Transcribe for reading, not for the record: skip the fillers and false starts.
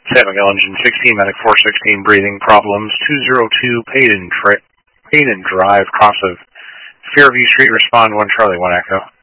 San Miguel Engine 16, Medic 416, breathing problems. 202 Payden Drive, cross of Fairview Street, respond 1 Charlie, 1 Echo.